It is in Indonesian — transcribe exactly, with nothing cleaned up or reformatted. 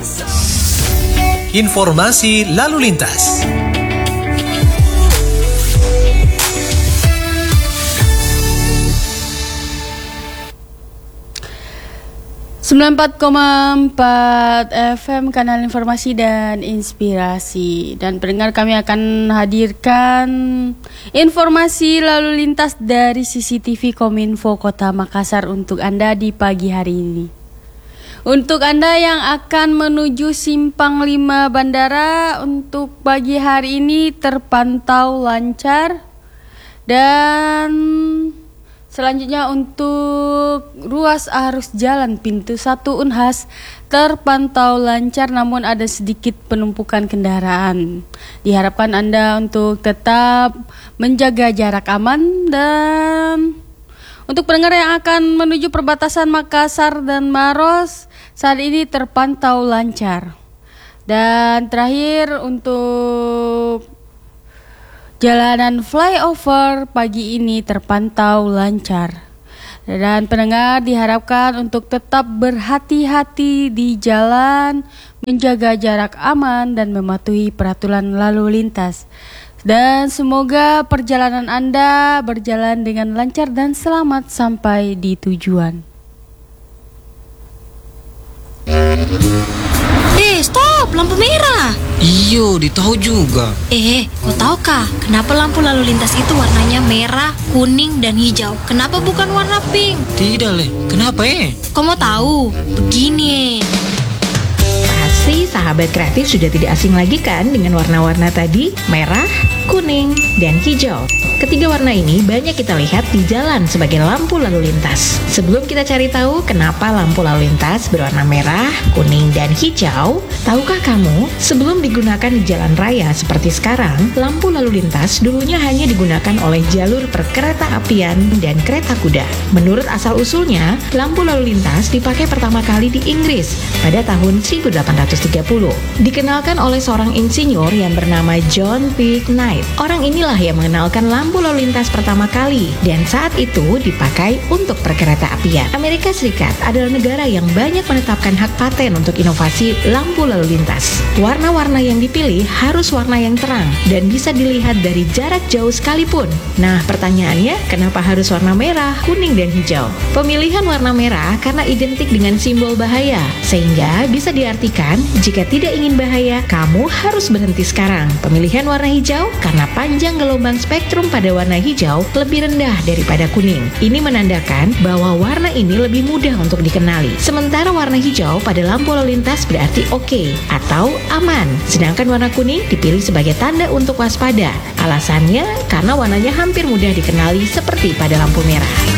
Informasi lalu lintas. sembilan puluh empat koma empat F M, kanal informasi dan inspirasi. Dan pendengar, kami akan hadirkan informasi lalu lintas dari C C T V Kominfo Kota Makassar untuk Anda di pagi hari ini. Untuk Anda yang akan menuju Simpang lima Bandara, untuk pagi hari ini terpantau lancar. Dan selanjutnya untuk ruas arus jalan pintu satu Unhas terpantau lancar, namun ada sedikit penumpukan kendaraan. Diharapkan Anda untuk tetap menjaga jarak aman. Dan untuk pendengar yang akan menuju perbatasan Makassar dan Maros, saat ini terpantau lancar. Dan terakhir untuk jalanan flyover pagi ini terpantau lancar. Dan pendengar diharapkan untuk tetap berhati-hati di jalan, menjaga jarak aman dan mematuhi peraturan lalu lintas. Dan semoga perjalanan Anda berjalan dengan lancar dan selamat sampai di tujuan. Eh, stop, lampu merah. Iyo, ditahu juga. Eh, kau tahu kah kenapa lampu lalu lintas itu warnanya merah, kuning, dan hijau? Kenapa bukan warna pink? Tidak, Le. Kenapa, eh? Kau mau tahu? Begini. Pasti sahabat kreatif sudah tidak asing lagi kan dengan warna-warna tadi, merah, kuning, dan hijau. Ketiga warna ini banyak kita lihat di jalan sebagai lampu lalu lintas. Sebelum kita cari tahu kenapa lampu lalu lintas berwarna merah, kuning, dan hijau, tahukah kamu sebelum digunakan di jalan raya seperti sekarang, lampu lalu lintas dulunya hanya digunakan oleh jalur perkereta apian dan kereta kuda. Menurut asal-usulnya, lampu lalu lintas dipakai pertama kali di Inggris pada tahun seribu delapan ratus tiga puluh. Dikenalkan oleh seorang insinyur yang bernama John P. Knight. Orang inilah yang mengenalkan lampu lalu lintas pertama kali, dan saat itu dipakai untuk perkereta apian. Amerika Serikat adalah negara yang banyak menetapkan hak paten untuk inovasi lampu lalu lintas. Warna-warna yang dipilih harus warna yang terang dan bisa dilihat dari jarak jauh sekalipun. Nah, pertanyaannya, kenapa harus warna merah, kuning, dan hijau? Pemilihan warna merah karena identik dengan simbol bahaya, sehingga bisa diartikan jika tidak ingin bahaya, kamu harus berhenti sekarang. Pemilihan warna hijau karena panjang gelombang spektrum pada warna hijau lebih rendah daripada kuning. Ini menandakan bahwa warna ini lebih mudah untuk dikenali. Sementara warna hijau pada lampu lalu lintas berarti oke okay atau aman. Sedangkan warna kuning dipilih sebagai tanda untuk waspada. Alasannya karena warnanya hampir mudah dikenali seperti pada lampu merah.